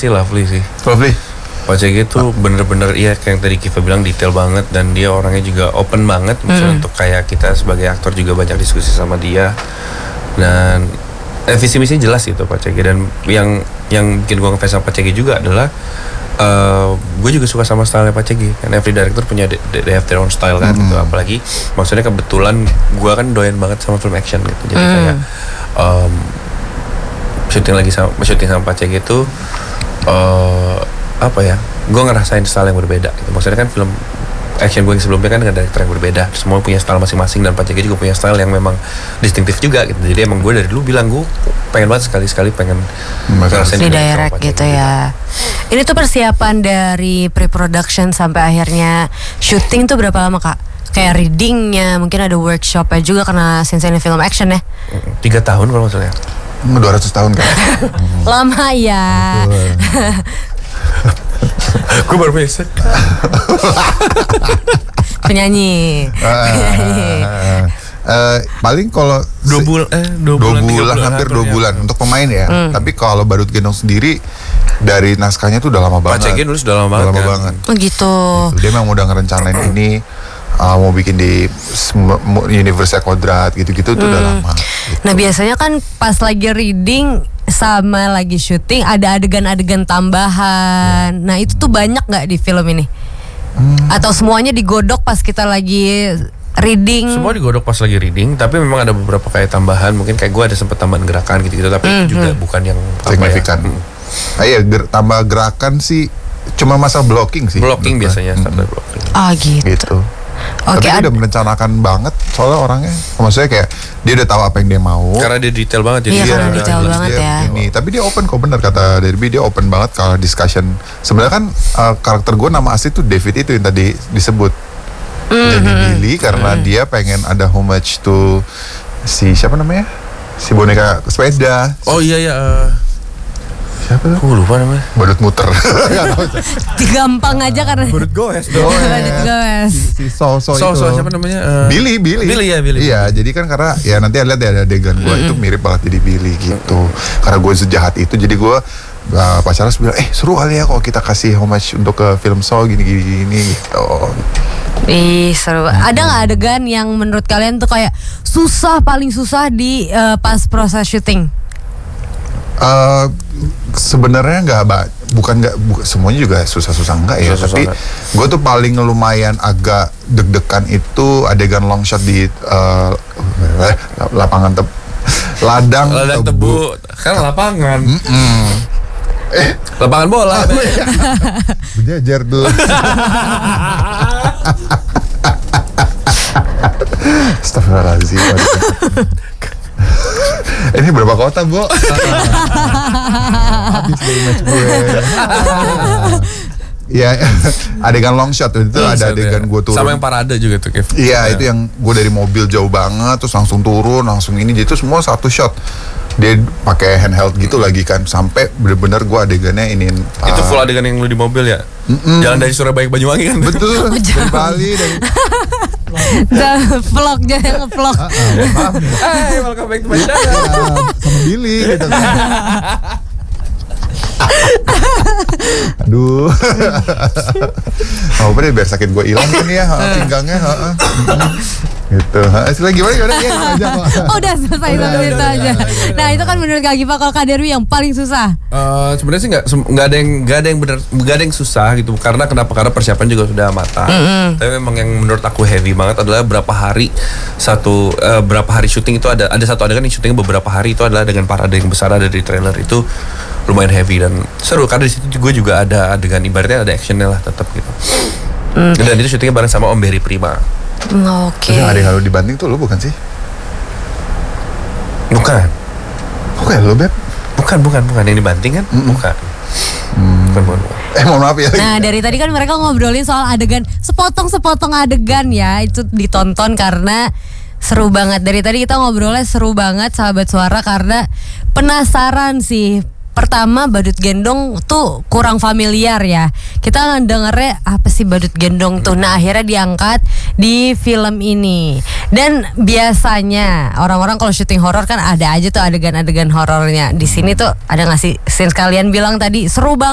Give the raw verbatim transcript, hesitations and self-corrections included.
sih lovely sih. Lovely. Pak C G tuh bener-bener iya kayak yang tadi Kiva bilang detail banget dan dia orangnya juga open banget misalnya Hmm. untuk kayak kita sebagai aktor juga banyak diskusi sama dia dan eh, visi misi jelas gitu Pak C G dan yang yang bikin gue ngefans sama Pak C G juga adalah uh, gue juga suka sama style Pak C G kan every director punya they, they have their own style kan Hmm. gitu apalagi maksudnya kebetulan gue kan doyan banget sama film action gitu jadi Hmm. kayak um, syuting lagi sama syuting sama Pak C G tuh uh, apa ya, gue ngerasain style yang berbeda gitu. Maksudnya kan film action gue yang sebelumnya kan dengan director yang berbeda, semua punya style masing-masing dan Pak C G juga punya style yang memang distintif juga gitu. Jadi emang gue dari dulu bilang gue pengen banget sekali-sekali pengen ngerasain Di film direct sama Pak C G gitu ya. Ini tuh persiapan dari pre-production sampai akhirnya syuting tuh berapa lama kak? Kayak readingnya, mungkin ada workshopnya juga karena since ini film action ya. Tiga tahun kalau maksudnya. dua ratus tahun kan. Lama ya. Gue baru besok. Penyanyi. Penyanyi. Uh, paling kalau Dua bulan, eh dua dua bulan, tiga bulan, hampir dua ya. bulan untuk pemain ya. Hmm. Tapi kalau Badut Gendong sendiri dari naskahnya tuh udah lama Pak banget. C G nulis udah lama banget. Udah lama kan. banget. Oh gitu. Dia memang udah ngerencanain ini uh, mau bikin di sem- universe Kodrat gitu-gitu tuh udah lama. Gitu. Nah biasanya kan pas lagi reading sama lagi syuting ada adegan-adegan tambahan. Nah itu tuh banyak nggak di film ini? Atau semuanya digodok pas kita lagi reading? Semua digodok pas lagi reading, tapi memang ada beberapa kayak tambahan, mungkin kayak gue ada sempet tambahan gerakan gitu-gitu, tapi itu juga bukan yang apa ya, Signifikan. Ah, iya, ger- tambah gerakan sih cuma masa blocking sih. blocking menurut gue. biasanya standar blocking. Ah gitu. Gitu. Oke. Tapi dia ad- udah merencanakan banget soalnya orangnya. Maksudnya kayak dia udah tahu apa yang dia mau. Karena dia detail banget jadi Iya, dia karena udah detail jelas. banget dia ya. Ini. Tapi dia open kok, bener kata Derby, dia open banget kalau discussion. Sebenarnya kan uh, karakter gue nama asli tuh David itu yang tadi disebut. Jadi Billy karena dia pengen ada homage to si siapa namanya? Si boneka sepeda. Oh iya ya, uh, Siapa tuh? gue lupa namanya. Badut muter. Gampang aja karena Badut goes Oh, dong. Badut goes. si so so, So, itu. so siapa namanya? Uh, Billy, Billy. Billy ya, Billy. Iya, jadi kan karena ya nanti lihat ya ada adegan gue itu mirip banget jadi Billy gitu. Karena gue sejahat itu, jadi gue uh, Pak Charles bilang, eh seru kali ya kalau kita kasih homage untuk ke film Saw gini-gini gini gitu. Ih seru. Ada nggak adegan yang menurut kalian tuh kayak susah paling susah di eh, pas proses syuting? Uh, sebenarnya nggak ba- bukan nggak bu- semuanya juga susah-susah enggak ya, Susah-susah tapi enggak. gue tuh paling lumayan agak deg-degan itu adegan long shot di uh, eh, lapangan teb ladang, Ladang tebu, kan lapangan. Mm. Eh, Lapangan bola. berjajar tuh. Astagfirullahaladzim. Ini berapa kota, Bu? Habis dari match gue. Ya, adegan long shot itu ada adegan gue turun. Sama yang parade juga tuh, Kev. Iya, itu yang gue dari mobil jauh banget, terus langsung turun, langsung ini, jadi itu semua satu shot. Dia pakai handheld gitu lagi kan, sampai bener-bener gue adegannya ini. Itu full adegan yang lu di mobil ya? Jalan dari Surabaya ke Banyuwangi kan? Betul, dari Bali, dari Vlog jangan nge-vlog. maaf nih, Hai, welcome back to my channel. ya, sama Billy gitu kan. Aduh. Oh, apa deh biar sakit gue hilang ini ya, ha, pinggangnya, ha, ha. Gitu. Ha, Sila gimana gimana ya, itu aja kok. Oh, udah selesai Udah, sampai udah, itu udah, aja. udah, udah. Nah itu kan menurut Kak Giva, kalau Kak Derwi yang paling susah. Eh, sebenarnya sih nggak sem- nggak ada yang nggak ada yang benar nggak ada yang susah gitu karena kenapa karena persiapan juga sudah matang. Tapi memang yang menurut aku heavy banget adalah berapa hari satu eh, berapa hari syuting itu ada ada satu adegan yang syutingnya beberapa hari itu adalah dengan parade yang besar ada di trailer itu lumayan heavy dan seru karena di situ gue juga ada adegan ibaratnya ada actionnya lah tetap gitu. Dan itu syutingnya bareng sama Om Berry Prima. Hmm, Oke. Terus yang ada yang lu dibanting tuh lu bukan sih? Bukan, Oke, lu Beb. bukan, bukan, bukan yang dibanting kan? Bukan. Bukan, bukan, bukan. Eh, mohon maaf ya. Nah dari tadi kan mereka ngobrolin soal adegan sepotong-sepotong adegan ya, itu ditonton karena seru banget. Dari tadi kita ngobrolnya seru banget sahabat suara karena penasaran sih. Pertama Badut Gendong tuh kurang familiar ya. Kita dengernya apa sih Badut Gendong tuh. Nah akhirnya diangkat di film ini. Dan biasanya orang-orang kalau syuting horor kan ada aja tuh adegan-adegan horornya. Di sini tuh ada nggak sih, since kalian bilang tadi seru banget